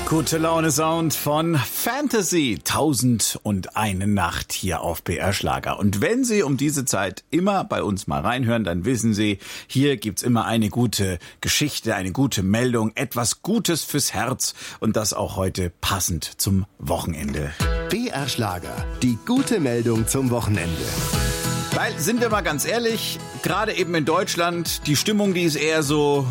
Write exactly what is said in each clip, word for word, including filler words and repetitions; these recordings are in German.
Gute Laune Sound von Fantasy. Tausend und eine Nacht hier auf B R Schlager. Und wenn Sie um diese Zeit immer bei uns mal reinhören, dann wissen Sie, hier gibt's immer eine gute Geschichte, eine gute Meldung, etwas Gutes fürs Herz. Und das auch heute passend zum Wochenende. B R Schlager, die gute Meldung zum Wochenende. Weil, sind wir mal ganz ehrlich, gerade eben in Deutschland, die Stimmung, die ist eher so...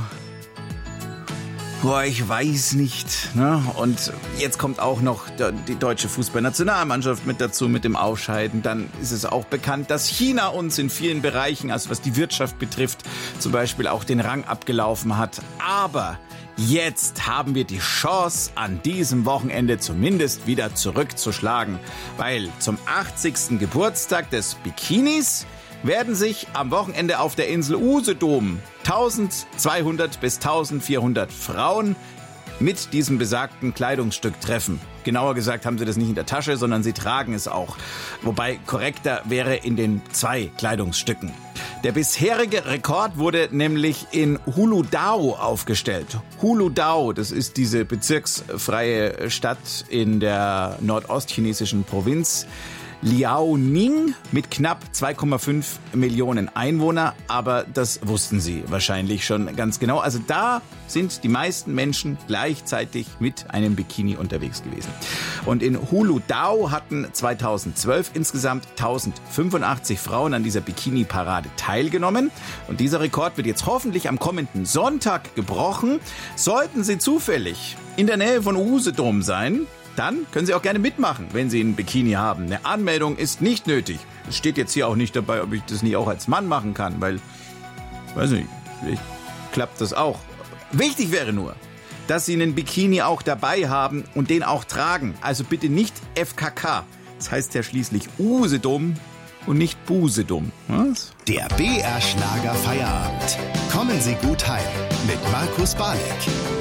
Boah, ich weiß nicht. Ne? Und jetzt kommt auch noch die deutsche Fußballnationalmannschaft mit dazu, mit dem Ausscheiden. Dann ist es auch bekannt, dass China uns in vielen Bereichen, also was die Wirtschaft betrifft, zum Beispiel auch den Rang abgelaufen hat. Aber jetzt haben wir die Chance, an diesem Wochenende zumindest wieder zurückzuschlagen. Weil zum achtzigsten Geburtstag des Bikinis werden sich am Wochenende auf der Insel Usedom eintausendzweihundert bis eintausendvierhundert Frauen mit diesem besagten Kleidungsstück treffen. Genauer gesagt haben sie das nicht in der Tasche, sondern sie tragen es auch. Wobei korrekter wäre in den zwei Kleidungsstücken. Der bisherige Rekord wurde nämlich in Huludao aufgestellt. Huludao, das ist diese bezirksfreie Stadt in der nordostchinesischen Provinz Liaoning mit knapp zwei Komma fünf Millionen Einwohner, aber das wussten Sie wahrscheinlich schon ganz genau. Also da sind die meisten Menschen gleichzeitig mit einem Bikini unterwegs gewesen. Und in Huludao hatten zweitausendzwölf insgesamt tausendfünfundachtzig Frauen an dieser Bikini-Parade teilgenommen. Und dieser Rekord wird jetzt hoffentlich am kommenden Sonntag gebrochen. Sollten Sie zufällig in der Nähe von Usedom sein, dann können Sie auch gerne mitmachen, wenn Sie einen Bikini haben. Eine Anmeldung ist nicht nötig. Es steht jetzt hier auch nicht dabei, ob ich das nicht auch als Mann machen kann, weil, weiß nicht, vielleicht klappt das auch. Wichtig wäre nur, dass Sie einen Bikini auch dabei haben und den auch tragen. Also bitte nicht F K K. Das heißt ja schließlich Usedom und nicht Busedom. Was? Der B R Schlager Feierabend. Kommen Sie gut heim mit Markus Barlick.